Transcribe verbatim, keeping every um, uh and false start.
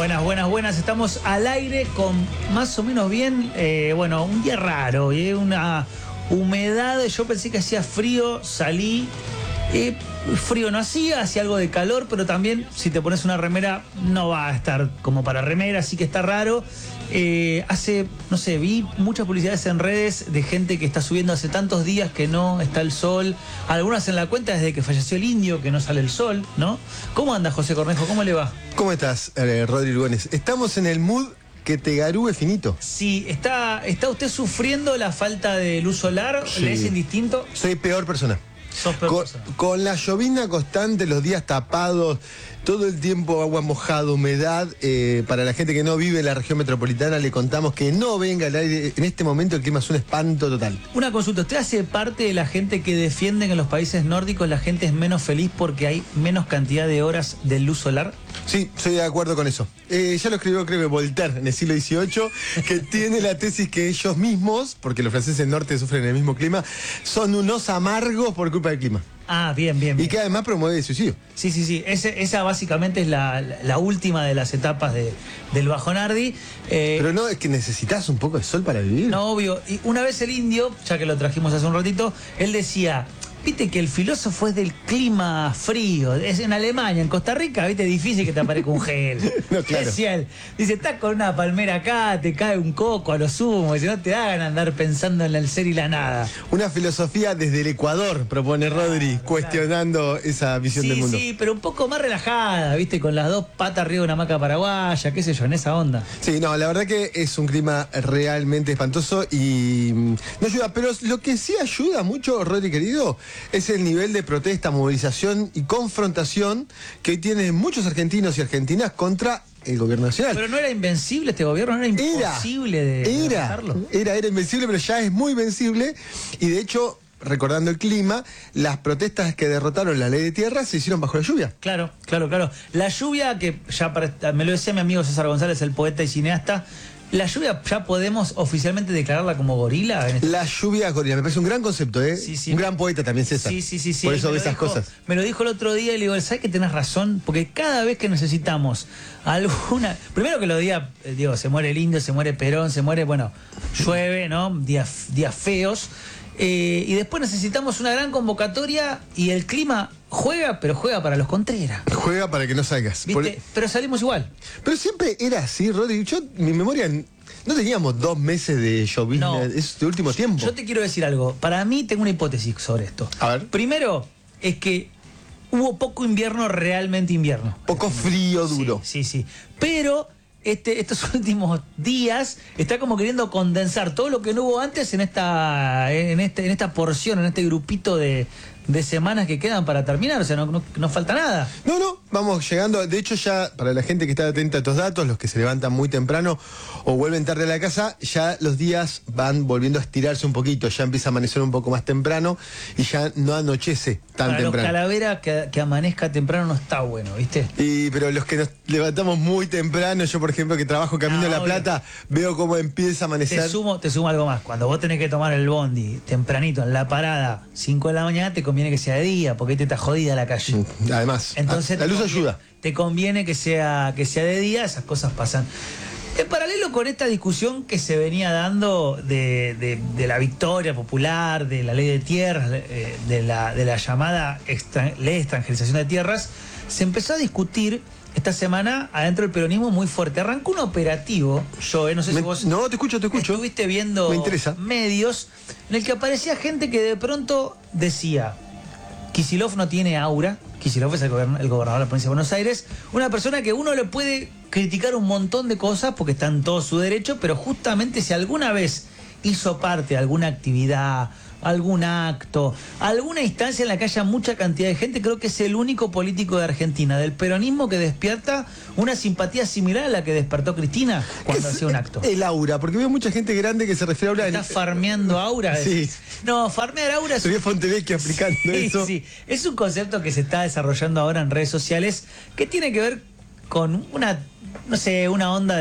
Buenas, buenas, buenas. Estamos al aire con más o menos bien, eh, bueno, un día raro, eh, una humedad. Yo pensé que hacía frío, salí, eh, frío no hacía, hacía algo de calor, pero también si te pones una remera no va a estar como para remera, así que está raro. Eh, hace, no sé, vi muchas publicidades en redes de gente que está subiendo hace tantos días que no está el sol. Algunas en la cuenta desde que falleció el indio, que no sale el sol, ¿no? ¿Cómo anda José Cornejo? ¿Cómo le va? ¿Cómo estás, eh, Rodri Lugones? Estamos en el mood que te garúe finito. Sí, ¿está, está usted sufriendo la falta de luz solar? Sí. ¿Le es indistinto? Soy peor persona. Sos peor Con, persona. con la llovizna constante, los días tapados, todo el tiempo agua mojada, humedad. Eh, para la gente que no vive en la región metropolitana, le contamos que no venga al aire. En este momento el clima es un espanto total. Una consulta, ¿usted hace parte de la gente que defiende que en los países nórdicos la gente es menos feliz porque hay menos cantidad de horas de luz solar? Sí, estoy de acuerdo con eso. Eh, ya lo escribió, creo que Voltaire, en el siglo dieciocho, que tiene la tesis que ellos mismos, porque los franceses del norte sufren el mismo clima, son unos amargos por culpa del clima. Ah, bien, bien, bien. Y que además promueve el suicidio. Sí, sí, sí. Ese, esa básicamente es la, la, la última de las etapas de, del Bajonardi. Eh, Pero no, es que necesitas un poco de sol para vivir. no, obvio. Y una vez el indio, ya que lo trajimos hace un ratito, él decía... Viste que el filósofo es del clima frío, es en Alemania, en Costa Rica, viste, es difícil que te aparezca un gel. No, claro. Decía él, dice, estás con una palmera acá, te cae un coco a lo sumo, dice, no te hagan andar pensando en el ser y la nada. Una filosofía desde el Ecuador, propone Rodri, Claro, cuestionando esa visión Sí, del mundo. sí, pero un poco más relajada, viste, con las dos patas arriba de una hamaca paraguaya, qué sé yo, en esa onda. Sí, no, la verdad que es un clima realmente espantoso y mm, no ayuda, pero lo que sí ayuda mucho, Rodri querido, es el nivel de protesta, movilización y confrontación que hoy tienen muchos argentinos y argentinas contra el gobierno nacional. Pero no era invencible este gobierno, no era imposible de, de era, derrotarlo. era, era invencible, pero ya es muy vencible y de hecho, recordando el clima, las protestas que derrotaron la ley de tierra se hicieron bajo la lluvia. Claro, claro, claro. La lluvia, que ya para- me lo decía mi amigo César González, el poeta y cineasta, la lluvia ya podemos oficialmente declararla como gorila. En este... La lluvia gorila, me parece un gran concepto, ¿eh? Sí, sí. Un gran poeta también, César. Sí, sí, sí, sí. Por Él eso me ve lo esas dijo- cosas. Me lo dijo el otro día y le digo, ¿sabes que tenés razón? Porque cada vez que necesitamos alguna... Primero que los días, eh, digo, se muere el indio, se muere Perón, se muere, bueno, llueve, ¿no? Días, días feos. Eh, y después necesitamos una gran convocatoria y el clima juega, pero juega para los Contreras. Juega para que no salgas. ¿Viste? Por- Pero salimos igual. Pero siempre era así, Rodri. Yo, mi memoria, no teníamos dos meses de llovizna, No. es de último tiempo. Yo te quiero decir algo. Para mí tengo una hipótesis sobre esto. A ver. Primero, es que hubo poco invierno, realmente invierno. Poco frío, duro. Sí, sí, sí. Pero este, estos últimos días está como queriendo condensar todo lo que no hubo antes en esta, en este, en esta porción, en este grupito de, de semanas que quedan para terminar. O sea, no, no, no falta nada. No, no, vamos llegando. De hecho, ya para la gente que está atenta a estos datos, los que se levantan muy temprano o vuelven tarde a la casa, ya los días van volviendo a estirarse un poquito. Ya empieza a amanecer un poco más temprano y ya no anochece tan Para los temprano. calaveras, que, que amanezca temprano no está bueno, ¿viste? Y, pero los que nos levantamos muy temprano, yo por ejemplo que trabajo Camino Ah, a La obvio. Plata, veo cómo empieza a amanecer. Te sumo, te sumo algo más. Cuando vos tenés que tomar el bondi tempranito en la parada, cinco de la mañana, te conviene que sea de día, porque ahí te está jodida la calle. Además, Entonces la te luz conviene- ayuda. Te conviene que sea, que sea de día, esas cosas pasan. En paralelo con esta discusión que se venía dando de, de- de la victoria popular, de la ley de tierras, de, de la, de la llamada extra- ley de extranjerización de tierras, se empezó a discutir esta semana adentro del peronismo muy fuerte. Arrancó un operativo, yo eh, no sé Me- si vos no, te escucho, te escucho. estuviste viendo Me interesa. medios en el que aparecía gente que de pronto decía: Kicillof no tiene aura. Kicillof es el, gobern- el gobernador de la provincia de Buenos Aires. Una persona que uno le puede criticar un montón de cosas porque está en todo su derecho, pero justamente si alguna vez hizo parte de alguna actividad, algún acto, alguna instancia en la que haya mucha cantidad de gente, creo que es el único político de Argentina, del peronismo, que despierta una simpatía similar a la que despertó Cristina cuando Es hacía un acto. El aura, porque veo mucha gente grande que se refiere a aura. ¿Está farmeando aura? Sí. No, farmear aura es Se ve Fontevecchia aplicando Sí, eso. sí. Es un concepto que se está desarrollando ahora en redes sociales que tiene que ver con una, no sé, una onda